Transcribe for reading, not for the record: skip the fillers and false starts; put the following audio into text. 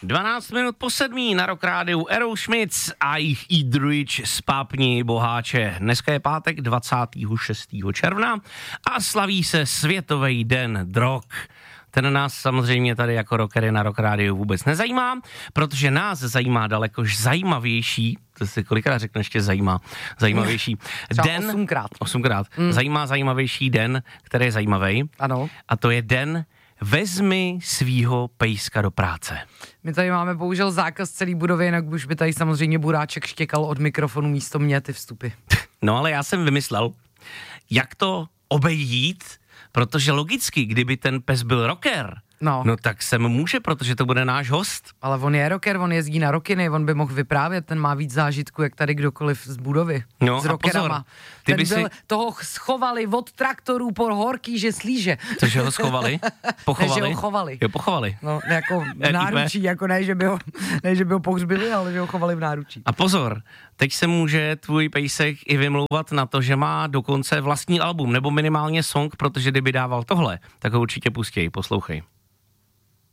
12 minut po 7 na Rock Rádiu Aerosmith a jich Idruič z Pápni Boháče. Dneska je pátek 26. června a slaví se Světový den drog. Ten nás samozřejmě tady jako rockery na Rock Rádiu vůbec nezajímá, protože nás zajímá dalekož zajímavější, to si kolikrát řekne ještě zajímavější den. 8krát. Zajímavější den, který je zajímavý. Ano. A to je den Vezmi svýho pejska do práce. My tady máme bohužel zákaz celý budovy, jinak už by tady samozřejmě Buráček štěkal od mikrofonu místo mě ty vstupy. No ale já jsem vymyslel, jak to obejít, protože logicky, kdyby ten pes byl rocker, no tak se může, protože to bude náš host. Ale on je rocker, on jezdí na rockiny, on by mohl vyprávět, ten má víc zážitku, jak tady kdokoliv z budovy. No s rockerama. Pozor, toho schovali od traktorů po horký, že slíže. Cože ho schovali? Pochovali? Ne, že ho chovali. Jo, pochovali. No, jako v náručí, jako ne, že by ho pohřbili, ale že ho chovali v náručí. A pozor, teď se může tvůj pejsek i vymlouvat na to, že má dokonce vlastní album, nebo minimálně song, protože kdyby dával tohle, tak ho určitě pustí, poslouchej.